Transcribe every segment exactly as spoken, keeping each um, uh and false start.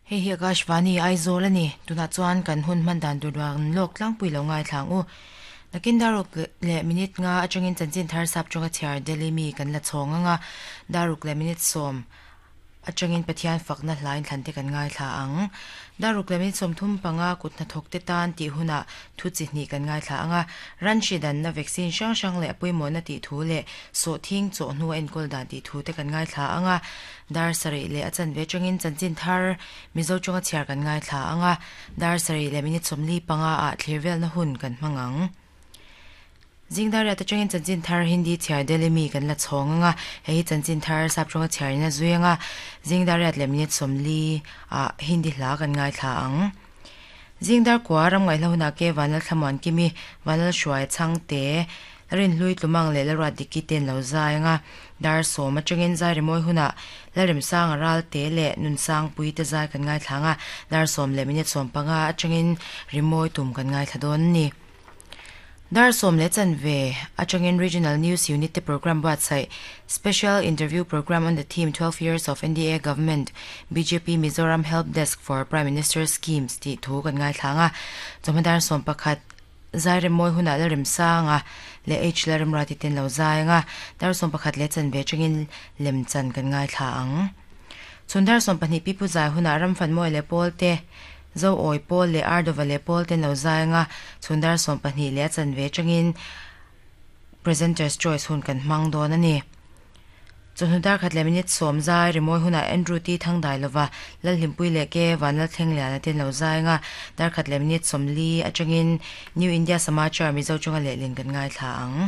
Hei hi Akashvani aizolani tuna chuan kan hun mandan durwang lok tlang pui lo ngai thlang u nakin daruk le minute nga atangin chanchin thar sap chunga chiar Delhi mi kan la chonga nga daruk le minute som atangin pathian fakna hlain thante kan ngai thla ang daruk le minute som thum panga kutna thokte tan ti huna thu chi ni kan ngai thla anga ranchi dan na vaccine shang shang le apui mo na ti thu le so thing cho nu en kol da ti thu te kan ngai thla anga dar sari le achan ve changin chanchin thar mizo chunga chiar kan ngai thla anga dar sari le minute som li panga a thlervel na hun kan mangang Zingdar at changin chanchin thar hindi chiar Delhi mi kan la chonga nga hei chanchin thar sap chunga chiar na zuenga Zingdar at le minute som li a hindi hla kan ngai thla ang Zingdar kwaram ngai lohna ke wanal thamon kimi wanal shwai changte rin lui tlumang le lara dikiten lo zai nga dar so ma changin zai remoi huna larim sang ral te le nun sang pui te zai kan ngai thlanga dar som le minute som panga changin remoi tum kan ngai thadon ni Dar som le chan ve Achangin Regional News Unit the program bat sai special interview program on the theme twelve years of N D A government B J P Mizoram help desk for Prime Minister schemes ti thu kan ngai thlanga chomandar som pakhat zaire moi huna la rim sanga le h la rim rati ten lo zai nga dar som pakhat le chan ve changin lem chan kan ngai thla ang chundar som pani pipu zai huna ram fan moi le polte zo oi pol le ardova le pol ten lo zai nga chundar som pani le chan ve changin presenters choice hun kan mang do na ni chundar khat le minute som zai remoi huna Andrew ti thang dai lova lal himpui le ke wanal theng le na ten lo zai nga dar khat le minute som li achangin New India Samachar mizo chunga le ling kan ngai thla ang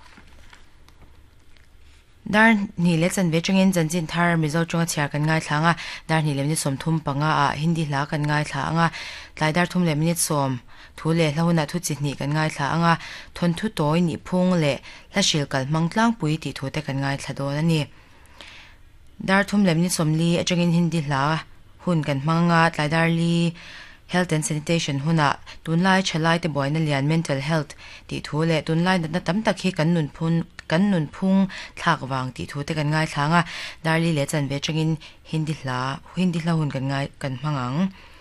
Dar ni le chan ve changin chanchin thar mizo chunga chiar kan ngai thlanga dar ni le minute som thum panga a hindi hla kan ngai thla anga tlai dar thum le minute som thu le hlahuna thu chi ni kan ngai thla anga thon thu toy ni phung le hlashil kal mangtlang pui ti thu te kan ngai thla do na ni dar thum le minute som li achangin hindi hla hun kan manga tlai dar li health and sanitation huna tunlai chalai te boina lian mental health ti thu le tunlai na tam tak hi kan nun phun kan nun phung thak wang ti thu te kan ngai thlanga darli le chan ve changin hindi hla hindi hla hun kan ngai kan mangang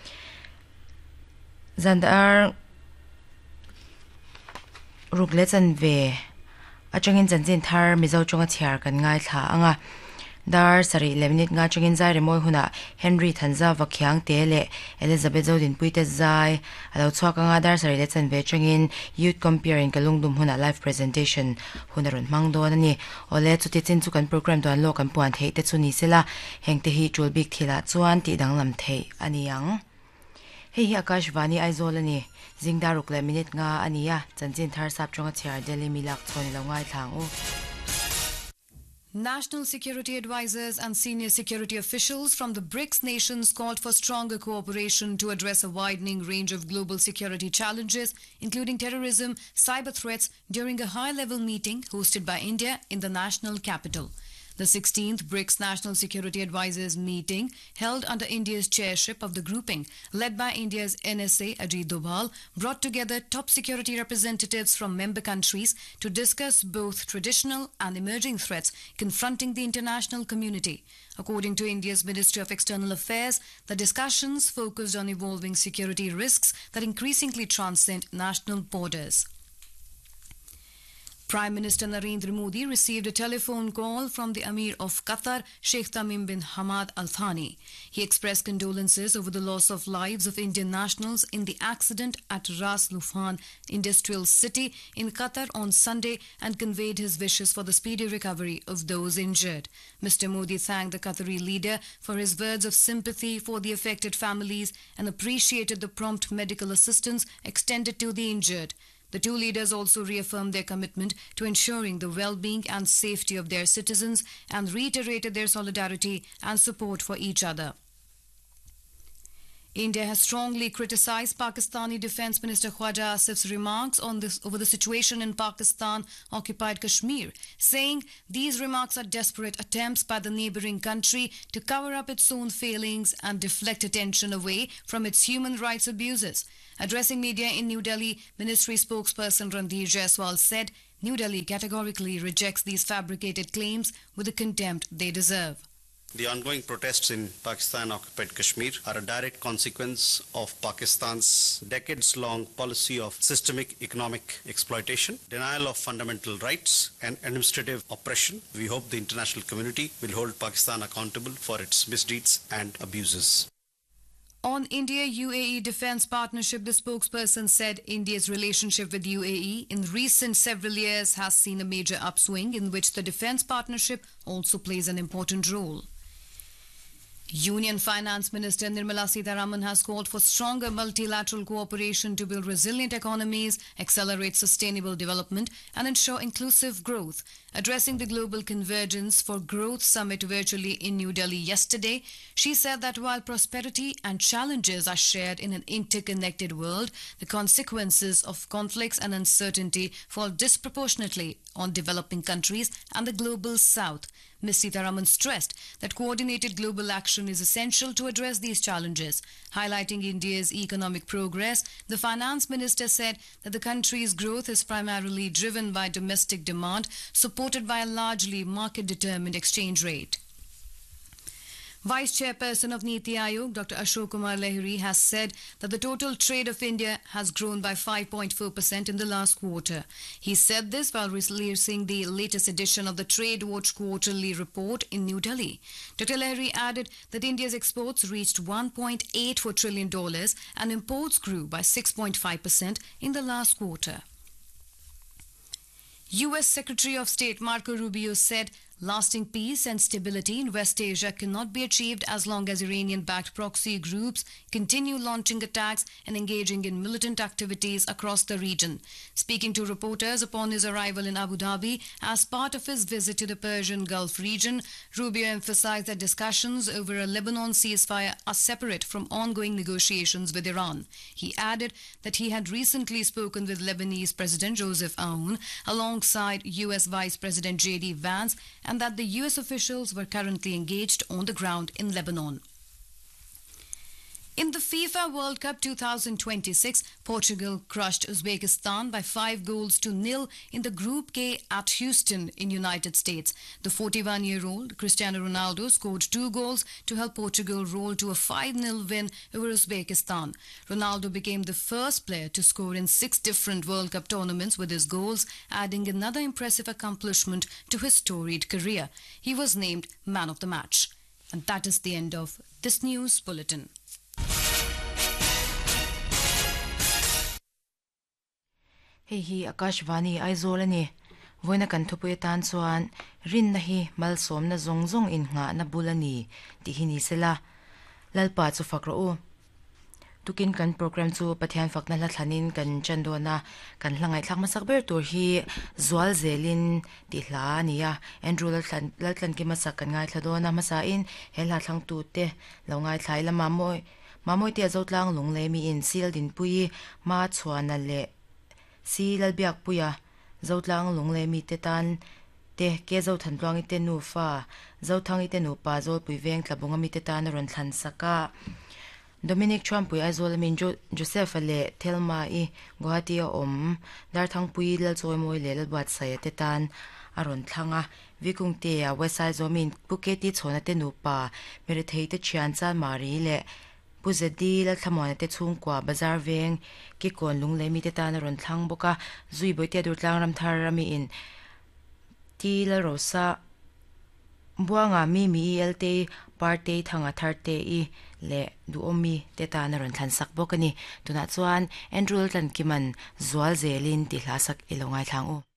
zandar ruk le chan ve achangin chanchin thar mizo chunga chiar kan ngai thla anga dar sari le minute nga changin zai remoi huna Henry Thanza vakhyang te le Elizabeth Zodin puite zai alo chwaka nga dar sari le chan ve changin youth comparing kalungdum huna live presentation huna ron mangdo na ni ole chuti chin chu kan program don lo kan puan thei te chu ni sela hengte hi chul big thila chuan ti dang lam thei ani yang hei hi Akashvani aizolani Zingdaruk le minute nga ania chanchin thar sap chunga chiar Delhi milak chhoni lo ngai thlang u National security advisors and senior security officials from the BRICS nations called for stronger cooperation to address a widening range of global security challenges, including terrorism, cyber threats, during a high-level meeting hosted by India in the national capital. The sixteenth BRICS National Security Advisors meeting, held under India's chairship of the grouping, led by India's N S A Ajit Doval, brought together top security representatives from member countries to discuss both traditional and emerging threats confronting the international community. According to India's Ministry of External Affairs, the discussions focused on evolving security risks that increasingly transcend national borders. Prime Minister Narendra Modi received a telephone call from the Emir of Qatar, Sheikh Tamim bin Hamad Al Thani. He expressed condolences over the loss of lives of Indian nationals in the accident at Ras Laffan Industrial City in Qatar on Sunday and conveyed his wishes for the speedy recovery of those injured. Mister Modi thanked the Qatari leader for his words of sympathy for the affected families and appreciated the prompt medical assistance extended to the injured. The two leaders also reaffirmed their commitment to ensuring the well-being and safety of their citizens and reiterated their solidarity and support for each other. India has strongly criticized Pakistani Defence Minister Khwaja Asif's remarks on this over the situation in Pakistan-occupied Kashmir, saying these remarks are desperate attempts by the neighbouring country to cover up its own failings and deflect attention away from its human rights abuses. Addressing media in New Delhi, Ministry spokesperson Randhir Jaiswal said New Delhi categorically rejects these fabricated claims with the contempt they deserve. The ongoing protests in Pakistan-occupied Kashmir are a direct consequence of Pakistan's decades-long policy of systemic economic exploitation, denial of fundamental rights, and administrative oppression. We hope the international community will hold Pakistan accountable for its misdeeds and abuses. On India-U A E defence partnership, the spokesperson said India's relationship with U A E in recent several years has seen a major upswing in which the defence partnership also plays an important role. Union Finance Minister Nirmala Sitharaman has called for stronger multilateral cooperation to build resilient economies, accelerate sustainable development and ensure inclusive growth. Addressing the Global Convergence for Growth Summit virtually in New Delhi yesterday, she said that while prosperity and challenges are shared in an interconnected world, the consequences of conflicts and uncertainty fall disproportionately on developing countries and the global south. Miz Sitharaman stressed that coordinated global action is essential to address these challenges. Highlighting India's economic progress, the finance minister said that the country's growth is primarily driven by domestic demand, supported by a largely market-determined exchange rate. Vice Chairperson of Niti Aayog, Doctor Ashok Kumar Lahiri, has said that the total trade of India has grown by five point four percent in the last quarter. He said this while releasing the latest edition of the Trade Watch Quarterly Report in New Delhi. Doctor Lahiri added that India's exports reached one point eight four trillion dollars and imports grew by six point five percent in the last quarter. U S Secretary of State Marco Rubio said lasting peace and stability in West Asia cannot be achieved as long as Iranian-backed proxy groups continue launching attacks and engaging in militant activities across the region. Speaking to reporters upon his arrival in Abu Dhabi as part of his visit to the Persian Gulf region, Rubio emphasized that discussions over a Lebanon ceasefire are separate from ongoing negotiations with Iran. He added that he had recently spoken with Lebanese President Joseph Aoun alongside U S Vice President J D Vance, and that the U S officials were currently engaged on the ground in Lebanon. In the FIFA World Cup twenty twenty-six, Portugal crushed Uzbekistan by five goals to nil in the Group K at Houston in United States. The forty-one-year-old Cristiano Ronaldo scored two goals to help Portugal roll to a five nil win over Uzbekistan. Ronaldo became the first player to score in six different World Cup tournaments with his goals, adding another impressive accomplishment to his storied career. He was named Man of the Match. And that is the end of this news bulletin. Hei hi Akashvani Aizolani Voina kan thupuya tan chuan rin na hi mal som na zong zong in nga na bulani ti hini sela lalpa chu fakro u tukin kan program chu pathian fakna la thlanin kan chandona kan hlangai thlak masak ber tur hi zwal zelin ti hla ania Andrew la thlan la thlan ki masak kan ngai thladona masa in hela thlang tu te lo ngai thlai la mamoi mamoi te zotlang lung le mi in sil din pui ma chhuana le si lalbiak puya zotlang lungle mi te tan te ke zo than tlang ite nu fa zo thang ite nu pa zo pui veng tlabunga mi te tan ron thlan saka Dominic Trump pui azol min jo Joseph le Thelma i Guwahati om dar thang pui lal choi moi le lal bat sai te tan aron thlanga vikung te a wesai zo min puketi chona te nu pa mere thei te chian cha mari le Puzadi la thamona te chung kwa bazar veng ki kon lung le mi te tan ron thlang boka zui boi te dur tlang ram thar rami in ti la rosa buanga mi mi elte parte thanga thar te i le du omi te tan ron thlan sak bokani tuna chuan Andrew tlan kiman zwal zelin ti hlasak ilongai thlang u